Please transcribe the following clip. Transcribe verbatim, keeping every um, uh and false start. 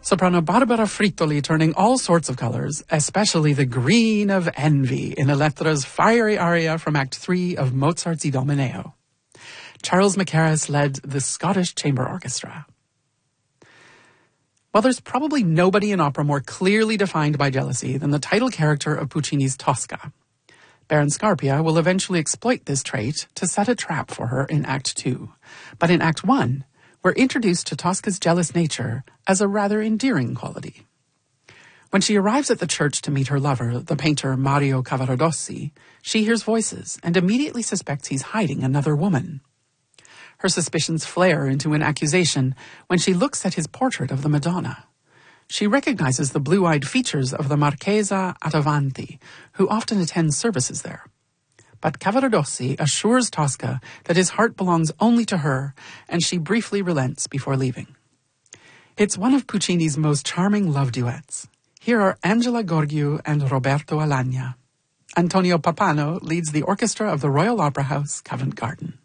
Soprano Barbara Frittoli turning all sorts of colors, especially the green of envy, in Elettra's fiery aria from Act three of Mozart's Idomeneo. Charles Mackerras led the Scottish Chamber Orchestra. Well, there's probably nobody in opera more clearly defined by jealousy than the title character of Puccini's Tosca. Baron Scarpia will eventually exploit this trait to set a trap for her in Act two. But in Act one, we're introduced to Tosca's jealous nature as a rather endearing quality. When she arrives at the church to meet her lover, the painter Mario Cavaradossi, she hears voices and immediately suspects he's hiding another woman. Her suspicions flare into an accusation when she looks at his portrait of the Madonna. She recognizes the blue-eyed features of the Marchesa Attavanti, who often attends services there. But Cavaradossi assures Tosca that his heart belongs only to her, and she briefly relents before leaving. It's one of Puccini's most charming love duets. Here are Angela Gheorghiu and Roberto Alagna. Antonio Pappano leads the orchestra of the Royal Opera House, Covent Garden.